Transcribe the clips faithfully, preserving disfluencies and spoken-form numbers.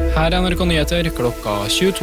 Her er N R K Nyheter klokka tjueto.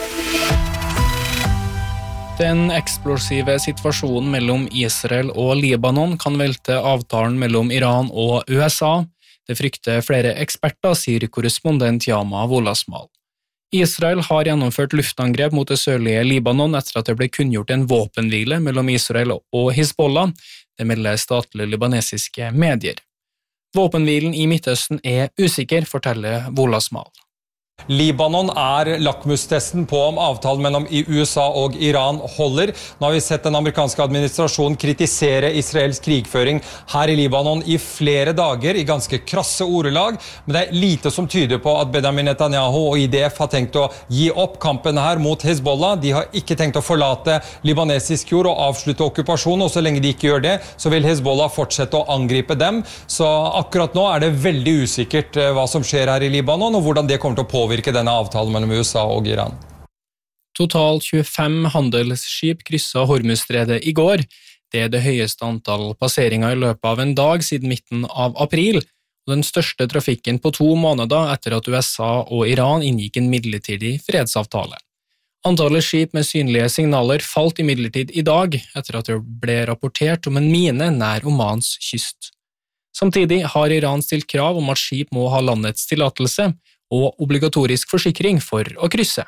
Den eksplosive situasjonen mellom Israel og Libanon kan velte avtalen mellom Iran og U S A. Det frykter flere eksperter, sier korrespondent Yama Wolasmal. Israel har gjennomført luftangrep mot det sørlige Libanon etter at det ble kunngjort en våpenhvile mellom Israel og Hezbollah. Det melder statlige libanesiske medier. Våpenhvilen i Midtøsten er usikker, forteller Wolasmal. Libanon er lakmustesten på om avtalen mellom U S A og Iran holder. Nå har vi sett den amerikanske administrasjonen kritisere Israels krigføring her i Libanon i flere dager i ganske krasse ordelag, men det er lite som tyder på at Benjamin Netanyahu og I D F har tenkt å gi opp kampen her mot Hezbollah. De har ikke tenkt å forlate libanesisk jord og avslutte okkupasjonen, og så lenge de ikke gjør det, så vil Hezbollah fortsette å angripe dem. Så akkurat nå er det veldig usikkert hva som skjer her i Libanon, og hvordan det kommer til å påvirke denne avtalen mellom U S A og Iran. Totalt tjuefem handelsskip krysset Hormuzstredet i går. Det er det høyeste antall passeringer i løpet av en dag siden midten av april, og den største trafikken på to måneder etter at U S A og Iran inngikk en midlertidig fredsavtale. Antallet skip med synlige signaler falt imidlertid i dag, etter at det ble rapportert om en mine nær Omans kyst. Samtidig har Iran stilt krav om at skip må ha landets tillatelse, og obligatorisk forsikring for å krysse.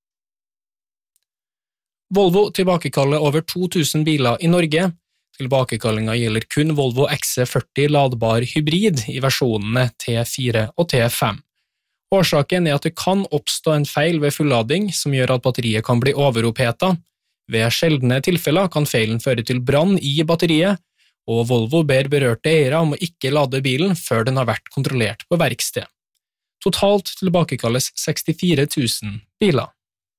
Volvo tilbakekaller over to tusen biler i Norge. Tilbakekallingen gjelder kun Volvo X C førti ladbar hybrid i versjonene T fire og T fem. Årsaken er at det kan oppstå en feil ved fullading som gjør at batteriet kan bli overopphetet. Ved sjeldne tilfeller kan feilen føre til brann i batteriet, og Volvo ber berørte eiere om å ikke lade bilen før den har vært kontrollert på verksted. Totalt tilbakekalles sekstifire tusen biler.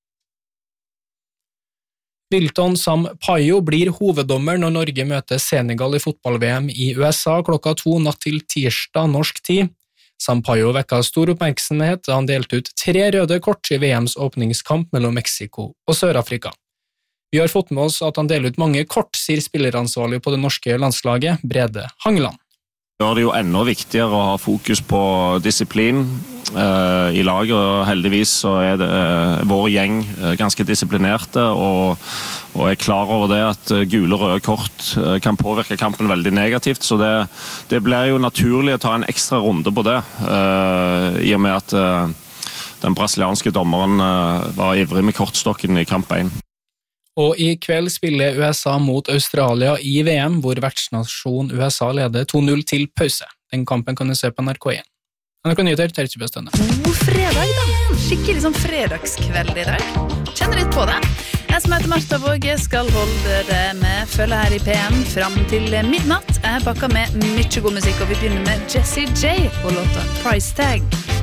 Wilton Sampaio blir hoveddommer når Norge møter Senegal i fotball-V M i U S A klokka to natt til tirsdag norsk tid. Sampaio vekket stor oppmerksomhet da han delte ut tre røde kort i V M's åpningskamp mellom Mexico og Sør-Afrika. Vi har fått med oss at han deler ut mange kort, sier spilleransvarlig på det norske landslaget, Brede Hangeland. Det gjør det jo enda viktigere å ha fokus på disiplin eh, i laget, og heldigvis så er det eh, vår gjeng eh, ganske disiplinerte, og, og er klar over det at gule og røde kort eh, kan påvirke kampen veldig negativt, så det, det blir jo naturlig å ta en ekstra runde på det, eh, i og med at eh, den brasilianske dommeren eh, var ivrig med kortstokken i kamp én. Og i kveld spiller U S A mot Australia i V M, hvor vertsnasjon U S A leder to null til pause. Den kampen kan du se på N R K én. N R K Nyheter, Terje Bestønne. God fredag da! Skikkelig sånn fredagskveld i dag. Kjenner litt på det. Jeg som heter Martha Våge skal holde det med følge her i P M fram til midnatt. Jeg er pakket med mye god musikk, og vi begynner med Jessie J og låta Price Tag.